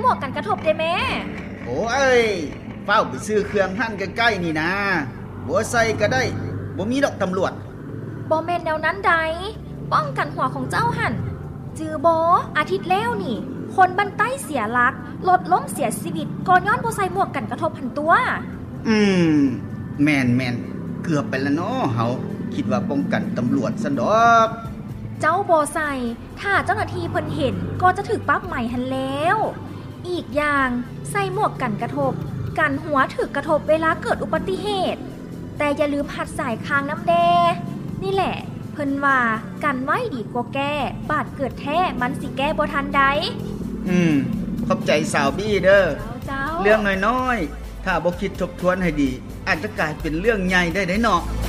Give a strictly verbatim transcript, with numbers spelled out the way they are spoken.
หมวกกันกระทบได้แม่โอ้ยเฝ้าไปซื้อเครื่องหั่นใกล้ๆนี่นะบ่ใส่ก็ได้บ่มีดอกตำรวจบ่แม่นแนวนั้นใดป้องกันหัวของเจ้าหั่นจือบ่อาทิตย์แล้วนี่คนบันใต้เสียหลักรถล้มเสียชีวิตก่อนย้อนบ่ใส่หมวกกันกระทบหันตัวอืมแม่นๆเกือบไปแล้วเนาะเฮาคิดว่าป้องกันตำรวจซั่นดอกเจ้าบ่ใส่ถ้าเจ้าหน้าที่เพิ่นเห็นก็จะถูกปรับใหม่หันแล้วอีกอย่างใส่หมวกกันกระทบกันหัวถูกกระทบเวลาเกิดอุบัติเหตุแต่อย่าลืมหัดสายคางน้ำแดนี่แหละเพิ่นว่ากันไว้ดีกว่าแก้บาดเกิดแท้มันสิแก้บ่ทันใดอืมขอบใจสาวบี้เด้อเจ้าเรื่องน้อยๆถ้าบ่คิดทบทวนให้ดีอาจจะกลายเป็นเรื่องใหญ่ได้เด้เนาะ